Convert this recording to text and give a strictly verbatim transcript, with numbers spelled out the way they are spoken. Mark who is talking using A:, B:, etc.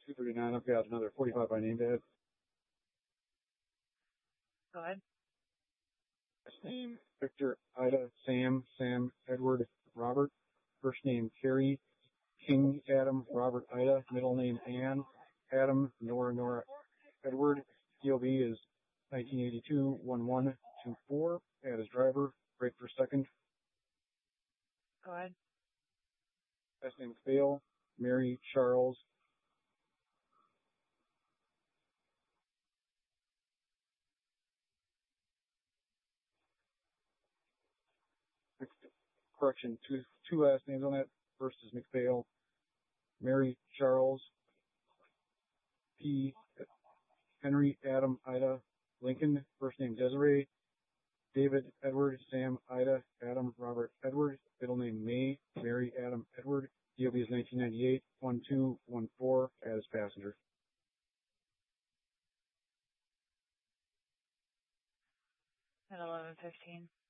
A: two thirty-nine. I've got another forty-five by name tag.
B: Go ahead.
A: Last name, Victor, Ida, Sam, Sam, Edward, Robert. First name, Carrie, King, Adam, Robert, Ida. Middle name, Ann, Adam, Nora, Nora, Edward. D O B is nineteen eighty-two, one one two four. Add as driver. Break for second.
B: Go ahead.
A: Last name, Fail, Mary, Charles. Correction, two two last names on that. First is McPhail, Mary, Charles, P, Henry, Adam, Ida, Lincoln. First name Desiree, David, Edward, Sam, Ida, Adam, Robert, Edward. Middle name May, Mary, Adam, Edward. D O B is nineteen ninety-eight, one two one four. As passenger.
B: At eleven fifteen.